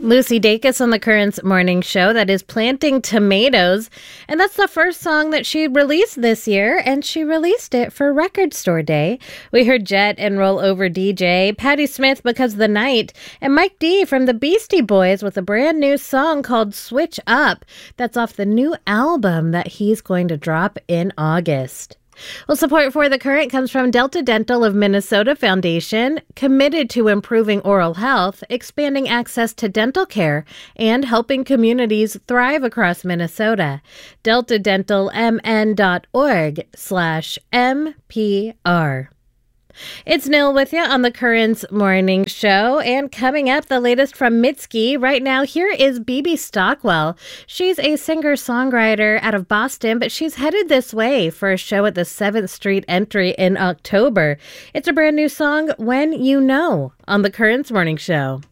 Lucy Dacus on the Currents Morning Show that is planting tomatoes. And that's the first song that she released this year, and she released it for Record Store Day. We heard Jet and Roll Over DJ, Patti Smith Because the Night, and Mike D from the Beastie Boys with a brand new song called Switch Up. That's off the new album that he's going to drop in August. Well, support for The Current comes from Delta Dental of Minnesota Foundation, committed to improving oral health, expanding access to dental care, and helping communities thrive across Minnesota. DeltaDental.org/MPR. It's Nil with you on the Currents Morning Show, and coming up, the latest from Mitski. Right now, here is BB Stockwell. She's a singer-songwriter out of Boston, but she's headed this way for a show at the 7th Street Entry in October. It's a brand new song, When You Know, on the Currents Morning Show.